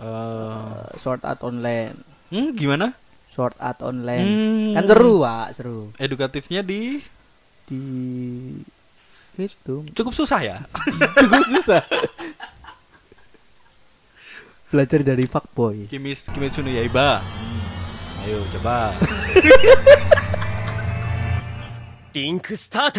Sword Art Online. Gimana? Sword Art Online. Kan seru, Pak, seru. Edukatifnya di Itu cukup susah ya. cukup susah. Belajar dari fuckboy. Kimetsu no Yaiba. Ayo coba. Link start.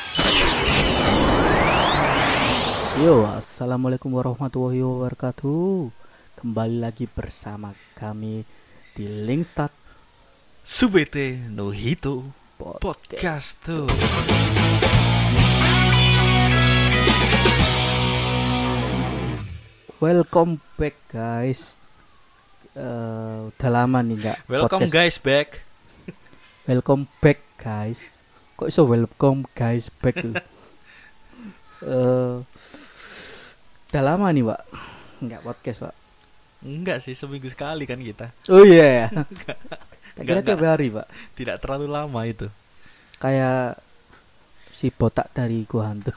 Yo, assalamualaikum warahmatullahi wabarakatuh. Kembali lagi bersama kami di Linkstart Subete no Hito Podcast. Podcast tuh. Welcome back guys. Udah lama nih nggak Welcome podcast. guys back. Welcome back guys. Kok iso welcome guys back tuh? Udah lama nih Pak nggak podcast Pak. Enggak sih, seminggu sekali kan kita. Oh iya ya. Tak kira Enggak. tiap hari Pak. Tidak terlalu lama itu. Kayak si botak dari Gua Hantu.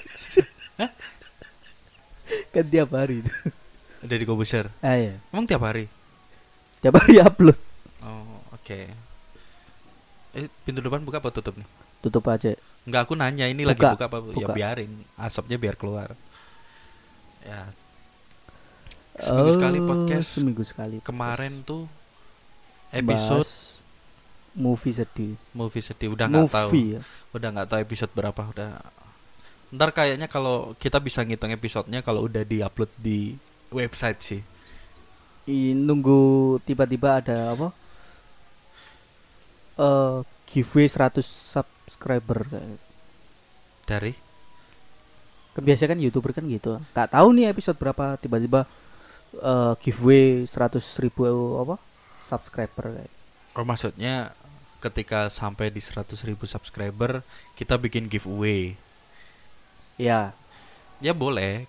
Kan tiap hari itu. Udah di Kobuser. Iya. Emang tiap hari? Tiap hari upload. Oh, oke. Pintu depan buka apa tutup nih? Tutup aja. Enggak, aku nanya ini Buka, lagi buka apa? Ya buka. biarin, asapnya biar keluar. Ya. Seminggu sekali podcast. Seminggu sekali. Kemarin tuh episode Bahas movie sedih. movie sedih udah nggak tahu. Movie ya. Udah nggak tahu episode berapa udah. Ntar kayaknya kalau kita bisa ngitung episodenya kalau udah diupload di website sih. Nunggu tiba-tiba ada apa? Giveaway 100 subscriber. Dari Kan biasa kan YouTuber kan gitu. Gak tahu nih episode berapa tiba-tiba giveaway 100.000 apa? Subscriber kayak. oh maksudnya ketika sampai di 100.000 subscriber kita bikin giveaway. Ya, Ya boleh